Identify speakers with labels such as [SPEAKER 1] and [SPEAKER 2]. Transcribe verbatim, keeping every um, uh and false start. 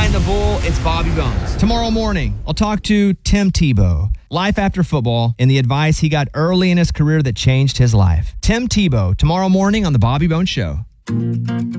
[SPEAKER 1] behind the bull, it's Bobby Bones. Tomorrow morning, I'll talk to Tim Tebow, life after football, and the advice he got early in his career that changed his life. Tim Tebow, tomorrow morning on The Bobby Bones Show.